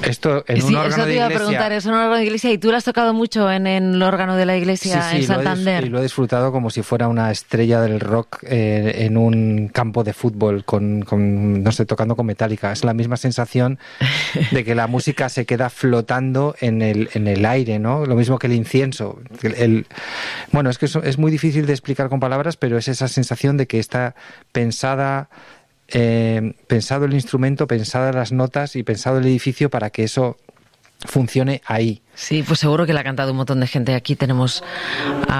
Esto en un órgano de iglesia... Sí, eso te iba a preguntar, es un órgano de iglesia, y tú lo has tocado mucho en el órgano de la iglesia en Santander. Sí, lo he disfrutado como si fuera una estrella del rock en un campo de fútbol, no sé, tocando con Metallica. Es la misma sensación de que la música se queda flotando en el aire, ¿no? Lo mismo que el incienso. Bueno, es que es muy difícil de explicar con palabras, pero es esa sensación de que está pensado el instrumento, pensadas las notas y pensado el edificio para que eso funcione ahí. Sí, pues seguro que la ha cantado un montón de gente. Aquí tenemos a